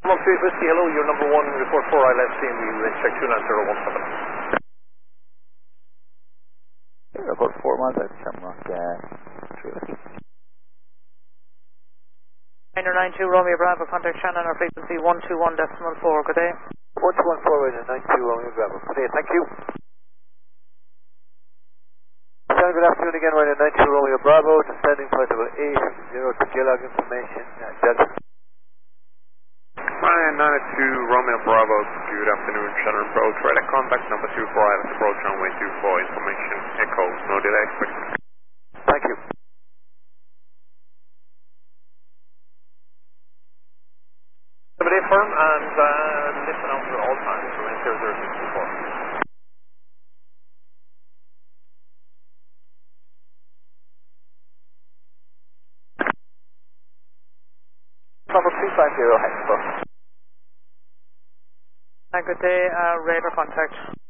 Montreal Whiskey, hello, you're number 1, report 4, I left CMU, and check 29017. Report 4 miles out, Shamrock, 992 Romeo Bravo, contact Shannon or frequency 121.4, good day. 121 radio 92 Romeo Bravo, good day, thank you. Shannon, good afternoon again, radio 92 Romeo Bravo, descending flight level 80 to Gillag information, Delta. Ryan 92 Romeo Bravo, good afternoon, Shannon approach, radar contact number 24, Island approach runway 24, information echo, no delay expected. Thank you. Day firm and listen out for all times, remain 0064. Number 350 Hexbus. Good day, radar contact.